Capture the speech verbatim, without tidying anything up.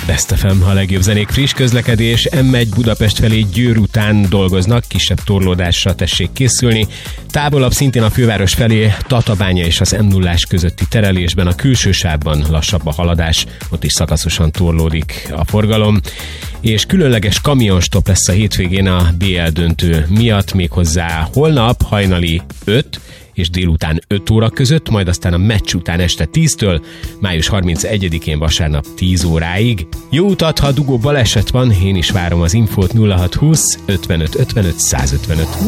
Best ef em, a legjobb zenék, friss közlekedés. em egy Budapest felé Győr után dolgoznak, kisebb torlódásra tessék készülni. Távolabb szintén a főváros felé Tatabánya és az em nullás közötti terelésben, a külső sávban lassabb a haladás, ott is szakaszosan torlódik a forgalom. És különleges kamionstop lesz a hétvégén a bé el döntő miatt, méghozzá holnap hajnali öt és délután öt óra között, majd aztán a meccs után este tíztől, május harmincegyedikén vasárnap tíz óráig. Jó utat, ha dugó baleset van, én is várom az infót. Nulla hat húsz ötvenöt ötvenöt százötvenöt.